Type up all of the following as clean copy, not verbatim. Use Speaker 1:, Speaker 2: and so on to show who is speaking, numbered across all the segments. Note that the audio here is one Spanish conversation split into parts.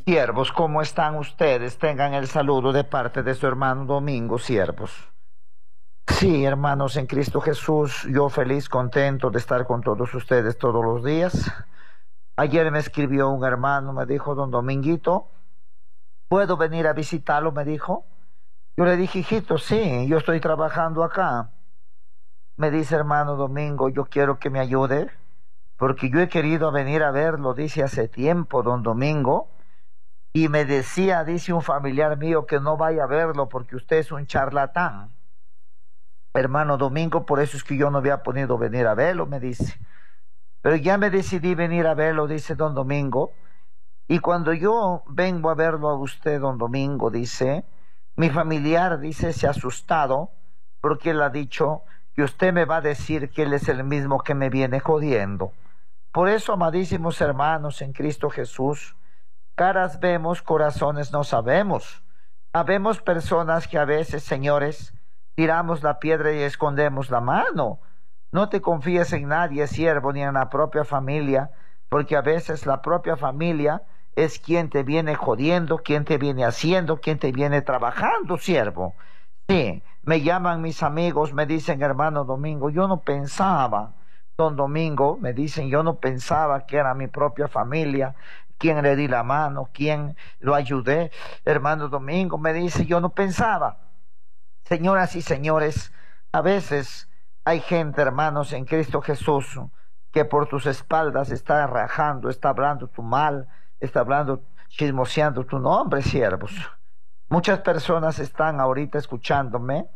Speaker 1: Siervos, ¿cómo están ustedes? Tengan el saludo de parte de su hermano Domingo, siervos. Sí, hermanos en Cristo Jesús, yo feliz, contento de estar con todos ustedes todos los días. Ayer me escribió un hermano, me dijo, don Dominguito, ¿puedo venir a visitarlo? Me dijo. Yo le dije, hijito, sí, yo estoy trabajando acá. Me dice, hermano Domingo, yo quiero que me ayude, porque yo he querido venir a verlo, dice hace tiempo, don Domingo. Y me decía, dice un familiar mío, que no vaya a verlo porque usted es un charlatán. Hermano Domingo, por eso es que yo no había podido venir a verlo, me dice. Pero ya me decidí venir a verlo, dice don Domingo. Y cuando yo vengo a verlo a usted, don Domingo, dice, mi familiar, dice, se ha asustado porque él ha dicho que usted me va a decir que él es el mismo que me viene jodiendo. Por eso, amadísimos hermanos en Cristo Jesús, caras vemos, corazones no sabemos. Habemos personas que a veces, señores, tiramos la piedra y escondemos la mano. No te confíes en nadie, siervo, ni en la propia familia, porque a veces la propia familia es quien te viene jodiendo, quien te viene haciendo, quien te viene trabajando, siervo. Sí, me llaman mis amigos, me dicen, hermano Domingo, yo no pensaba, don Domingo, me dicen, yo no pensaba que era mi propia familia, quien le di la mano, quien lo ayudé. Hermano Domingo me dice, yo no pensaba. Señoras y señores, a veces hay gente, hermanos, en Cristo Jesús, que por tus espaldas está rajando, está hablando tu mal, está hablando, chismoseando tu nombre, siervos. Muchas personas están ahorita escuchándome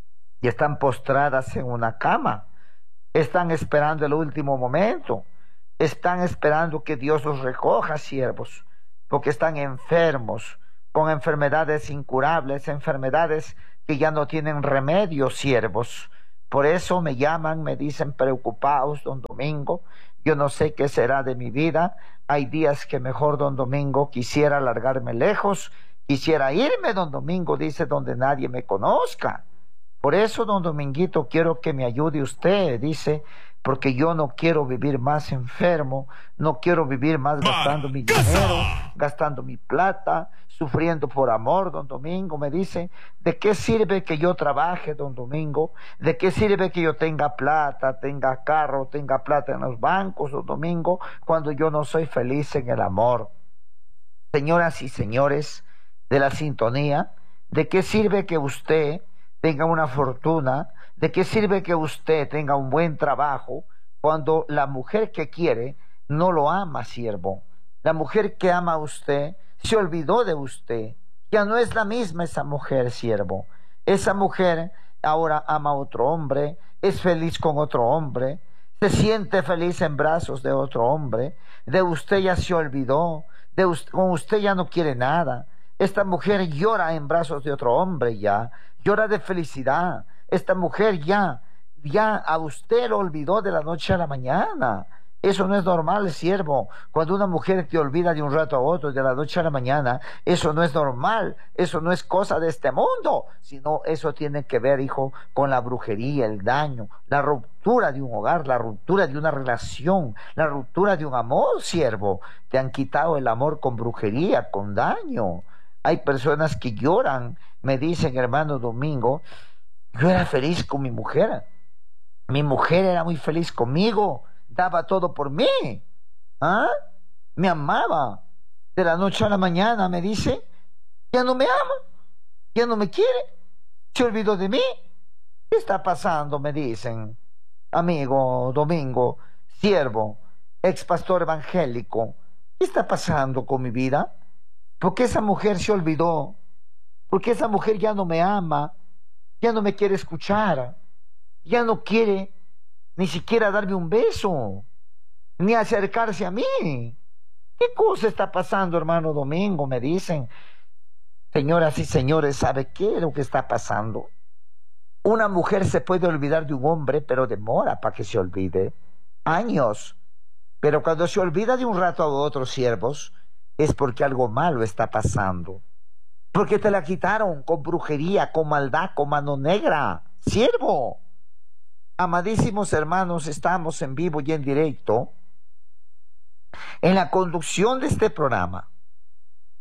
Speaker 1: y están postradas en una cama. Están esperando el último momento. Están esperando que Dios los recoja, siervos, porque están enfermos, con enfermedades incurables, enfermedades que ya no tienen remedio, siervos. Por eso me llaman, me dicen preocupados, don Domingo, yo no sé qué será de mi vida. Hay días que mejor, don Domingo, quisiera largarme lejos, quisiera irme, don Domingo, dice, donde nadie me conozca. Por eso, don Dominguito, quiero que me ayude usted, dice, porque yo no quiero vivir más enfermo, no quiero vivir más gastando mi dinero, gastando mi plata, sufriendo por amor, don Domingo. Me dice, ¿de qué sirve que yo trabaje, don Domingo? ¿De qué sirve que yo tenga plata, tenga carro, tenga plata en los bancos, don Domingo, cuando yo no soy feliz en el amor? Señoras y señores de la sintonía, ¿de qué sirve que usted tenga una fortuna? ¿De qué sirve que usted tenga un buen trabajo cuando la mujer que quiere no lo ama, siervo? La mujer que ama a usted se olvidó de usted. Ya no es la misma esa mujer, siervo. Esa mujer ahora ama a otro hombre, es feliz con otro hombre, se siente feliz en brazos de otro hombre. De usted ya se olvidó, con usted ya no quiere nada. Esta mujer llora en brazos de otro hombre ya, llora de felicidad. Esta mujer ya a usted lo olvidó de la noche a la mañana. Eso no es normal, siervo. Cuando una mujer te olvida de un rato a otro, de la noche a la mañana, eso no es normal. Eso no es cosa de este mundo, sino eso tiene que ver, hijo, con la brujería, el daño, la ruptura de un hogar, la ruptura de una relación, la ruptura de un amor, siervo. Te han quitado el amor con brujería, con daño. Hay personas que lloran, me dicen, hermano Domingo, yo era feliz con mi mujer era muy feliz conmigo, daba todo por mí, ¿ah? Me amaba. De la noche a la mañana me dice, ya no me ama, ya no me quiere, se olvidó de mí. ¿Qué está pasando? Me dicen, amigo Domingo, siervo, ex pastor evangélico, ¿qué está pasando con mi vida? ¿Por qué esa mujer se olvidó? ¿Por qué esa mujer ya no me ama? Ya no me quiere escuchar, ya no quiere ni siquiera darme un beso, ni acercarse a mí. ¿Qué cosa está pasando, hermano Domingo? Me dicen. Señoras y señores, ¿sabe qué es lo que está pasando? Una mujer se puede olvidar de un hombre, pero demora para que se olvide. Años. Pero cuando se olvida de un rato a otro, siervos, es porque algo malo está pasando. Porque te la quitaron con brujería, con maldad, con mano negra. Siervo. Amadísimos hermanos, estamos en vivo y en directo en la conducción de este programa.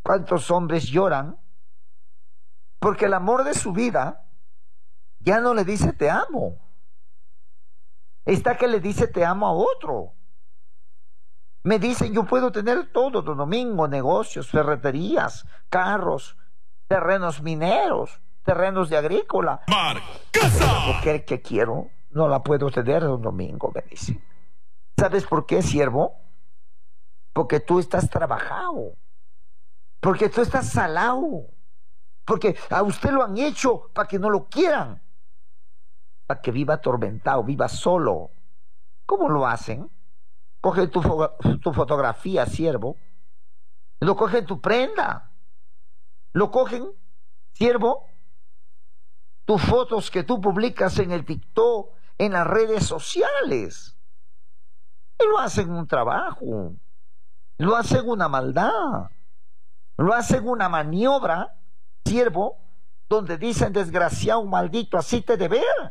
Speaker 1: ¿Cuántos hombres lloran porque el amor de su vida ya no le dice te amo? Está que le dice te amo a otro. Me dicen, yo puedo tener todo, don Domingo, negocios, ferreterías, carros, terrenos mineros, terrenos de agrícola. La mujer que quiero no la puedo tener, don Domingo, me dice. ¿Sabes por qué, siervo? Porque tú estás trabajado, porque tú estás salado, porque a usted lo han hecho para que no lo quieran, para que viva atormentado, viva solo. ¿Cómo lo hacen? Cogen tu fotografía, siervo, lo cogen tu prenda, lo cogen, siervo, tus fotos que tú publicas en el TikTok, en las redes sociales, y lo hacen un trabajo, lo hacen una maldad, lo hacen una maniobra, siervo, donde dicen desgraciado, maldito, así te de ver.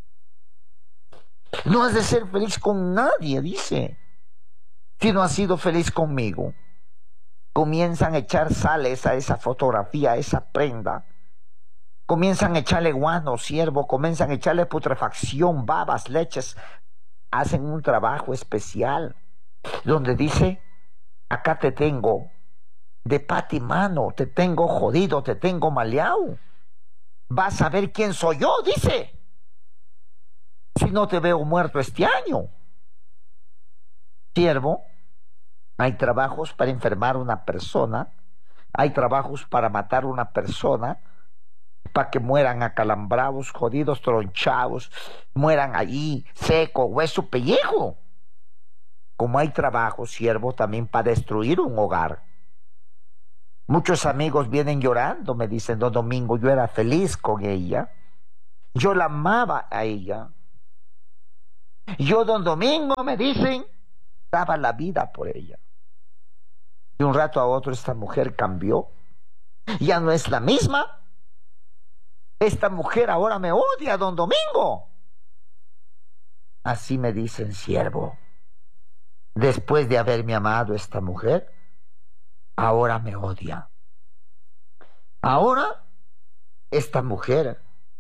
Speaker 1: No has de ser feliz con nadie, dice, si no has sido feliz conmigo. Comienzan a echar sales a esa fotografía, a esa prenda. Comienzan a echarle guano, siervo, comienzan a echarle putrefacción, babas, leches. Hacen un trabajo especial donde dice, acá te tengo, de pata y mano, te tengo jodido, te tengo maleado. Vas a ver quién soy yo, dice, si no te veo muerto este año. Siervo, hay trabajos para enfermar a una persona, hay trabajos para matar a una persona, para que mueran acalambrados, jodidos, tronchados, mueran allí, seco, hueso, pellejo. Como hay trabajo, siervo, también para destruir un hogar. Muchos amigos vienen llorando, me dicen, don Domingo, yo era feliz con ella, yo la amaba a ella. Yo, don Domingo, me dicen, daba la vida por ella. De un rato a otro esta mujer cambió, ya no es la misma. Esta mujer ahora me odia, don Domingo. Así me dicen, siervo. Después de haberme amado esta mujer, ahora me odia. Ahora esta mujer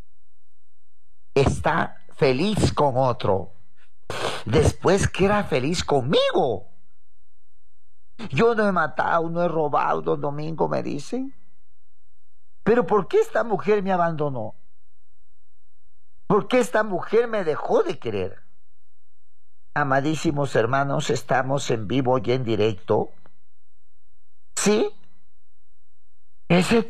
Speaker 1: está feliz con otro, después que era feliz conmigo. Yo no he matado, no he robado, don Domingo, me dicen. Pero ¿por qué esta mujer me abandonó? ¿Por qué esta mujer me dejó de querer? Amadísimos hermanos, estamos en vivo y en directo. ¿Sí? Ese,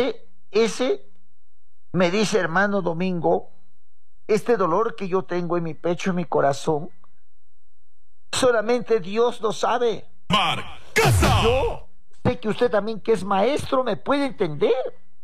Speaker 1: me dice, hermano Domingo, este dolor que yo tengo en mi pecho, en mi corazón, solamente Dios lo sabe. Yo sé que usted también, que es maestro, me puede entender.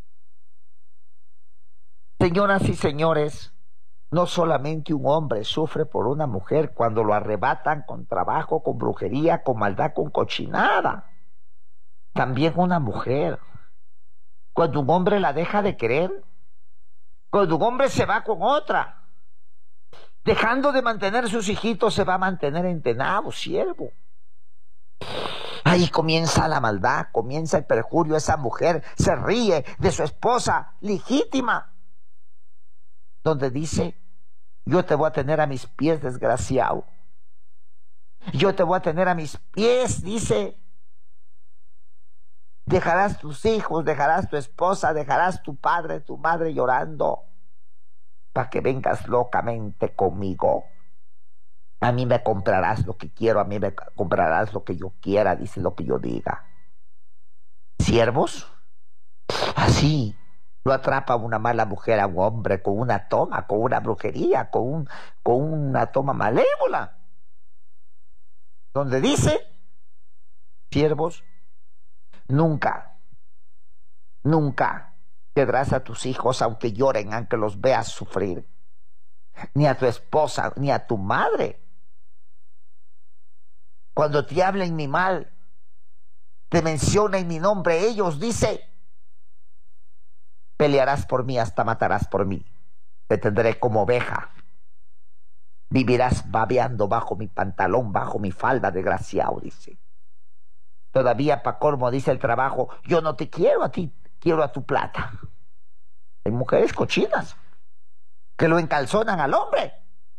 Speaker 1: Señoras y señores, no solamente un hombre sufre por una mujer cuando lo arrebatan con trabajo, con brujería, con maldad, con cochinada. También una mujer, cuando un hombre la deja de querer, cuando un hombre se va con otra, dejando de mantener sus hijitos, se va a mantener entenado, siervo. Ahí comienza la maldad, comienza el perjurio. Esa mujer se ríe de su esposa legítima, donde dice, yo te voy a tener a mis pies, desgraciado. Yo te voy a tener a mis pies, dice. Dejarás tus hijos, dejarás tu esposa, dejarás tu padre, tu madre llorando, para que vengas locamente conmigo. A mí me comprarás lo que quiero, a mí me comprarás lo que yo quiera, dice, lo que yo diga. ¿Siervos? Así lo atrapa una mala mujer a un hombre con una toma, con una brujería, con una toma malévola, donde dice, siervos, nunca tendrás a tus hijos aunque lloren, aunque los veas sufrir, ni a tu esposa, ni a tu madre. Cuando te hablen mi mal, te mencionen mi nombre, ellos, dice, pelearás por mí, hasta matarás por mí. Te tendré como oveja. Vivirás babeando bajo mi pantalón, bajo mi falda, desgraciado, dice. Todavía pa' colmo dice el trabajo, yo no te quiero a ti, quiero a tu plata. Hay mujeres cochinas que lo encalzonan al hombre.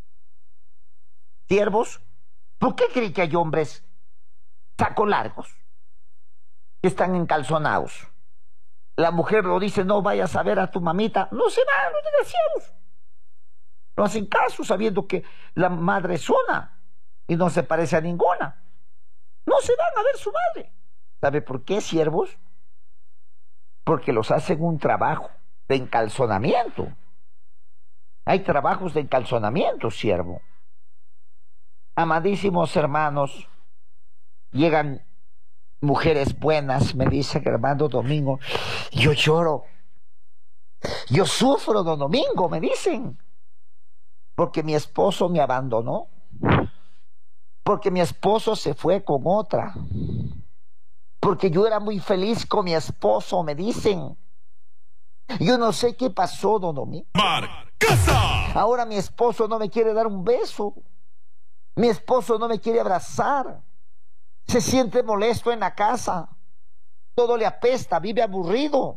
Speaker 1: Siervos, ¿por qué creen que hay hombres saco largos que están encalzonados? La mujer lo dice, no vayas a ver a tu mamita. No se van los desgraciados. No hacen caso sabiendo que la madre es una y no se parece a ninguna. No se van a ver su madre. ¿Sabe por qué, siervos? Porque los hacen un trabajo de encalzonamiento. Hay trabajos de encalzonamiento, siervo. Amadísimos hermanos, llegan mujeres buenas, me dice hermano Domingo, yo lloro, yo sufro, don Domingo, me dicen, porque mi esposo me abandonó, porque mi esposo se fue con otra, porque yo era muy feliz con mi esposo, me dicen. Yo no sé qué pasó, don Domingo. Ahora mi esposo no me quiere dar un beso, mi esposo no me quiere abrazar, se siente molesto en la casa, todo le apesta, vive aburrido.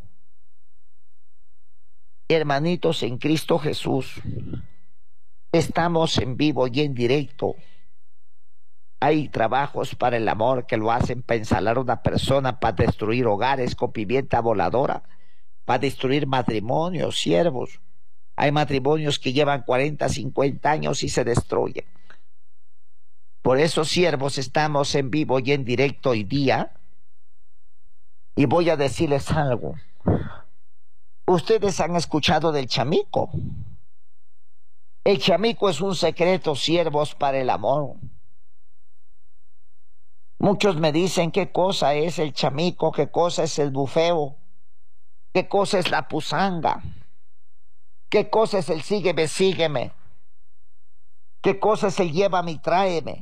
Speaker 1: Hermanitos en Cristo Jesús, estamos en vivo y en directo. Hay trabajos para el amor que lo hacen para ensalar a una persona, para destruir hogares con pimienta voladora, para destruir matrimonios, siervos. Hay matrimonios que llevan 40, 50 años y se destruyen. Por eso, siervos, estamos en vivo y en directo hoy día. Y voy a decirles algo. Ustedes han escuchado del chamico. El chamico es un secreto, siervos, para el amor. Muchos me dicen qué cosa es el chamico, qué cosa es el bufeo, qué cosa es la pusanga, qué cosa es el sígueme, sígueme, qué cosa es el llévame y tráeme.